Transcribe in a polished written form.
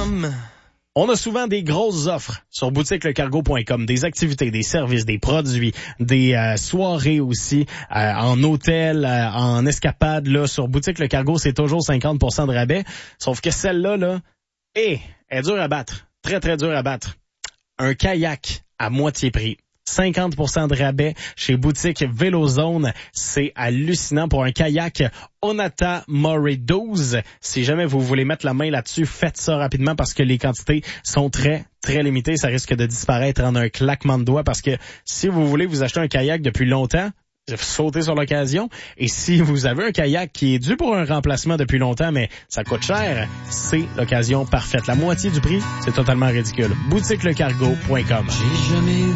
boutiquelecargo.com. On a souvent des grosses offres sur boutiquelecargo.com, des activités, des services, des produits, des soirées aussi, en hôtel, en escapade. Là, sur Boutique Le Cargo, c'est toujours 50% de rabais. Sauf que celle-là, là, elle est dure à battre. Très, très dure à battre. Un kayak à moitié prix. 50% de rabais chez Boutique Vélozone. C'est hallucinant pour un kayak Onata Murray 12. Si jamais vous voulez mettre la main là-dessus, faites ça rapidement parce que les quantités sont très, très limitées. Ça risque de disparaître en un claquement de doigts parce que si vous voulez vous acheter un kayak depuis longtemps, sautez sur l'occasion. Et si vous avez un kayak qui est dû pour un remplacement depuis longtemps, mais ça coûte cher, c'est l'occasion parfaite. La moitié du prix, c'est totalement ridicule. Boutiquelecargo.com. J'ai jamais